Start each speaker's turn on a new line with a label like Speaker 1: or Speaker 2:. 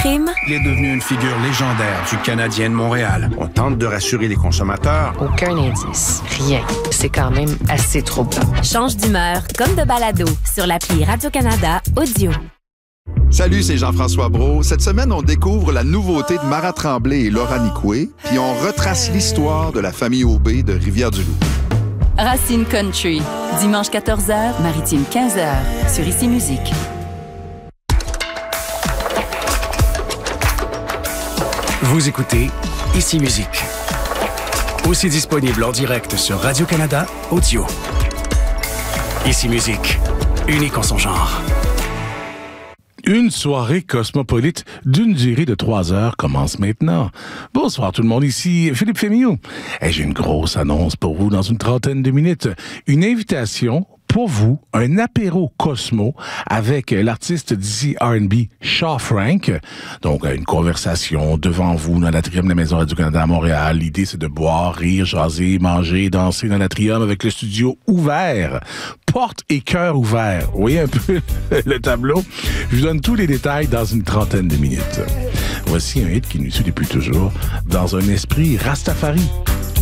Speaker 1: crime?
Speaker 2: Il est devenu une figure légendaire du Canadien de Montréal. On tente de rassurer les consommateurs.
Speaker 3: Aucun indice. Rien. C'est quand même assez troublant.
Speaker 1: Change d'humeur comme de balado sur l'appli Radio-Canada Audio.
Speaker 4: Salut, c'est Jean-François Brault. Cette semaine, on découvre la nouveauté de Mara Tremblay et Laura Nicoué, puis on retrace l'histoire de la famille Aubé de Rivière-du-Loup.
Speaker 5: Racine Country, dimanche 14h, Maritime 15h, sur Ici Musique.
Speaker 6: Vous écoutez Ici Musique. Aussi disponible en direct sur Radio-Canada Audio. Ici Musique, unique en son genre.
Speaker 7: Une soirée cosmopolite d'une durée de 3 heures commence maintenant. Bonsoir tout le monde, ici Philippe Fémillon. Et j'ai une grosse annonce pour vous dans une trentaine de minutes. Une invitation pour vous, un apéro Cosmo avec l'artiste d'ici R&B Shaw Frank. Donc, une conversation devant vous dans l'atrium de la Maison Radio-Canada à Montréal. L'idée, c'est de boire, rire, jaser, manger, danser dans l'atrium avec le studio ouvert. Porte et cœur ouvert. Vous voyez un peu le tableau? Je vous donne tous les détails dans une trentaine de minutes. Voici un hit qui nous suit depuis toujours dans un esprit Rastafari.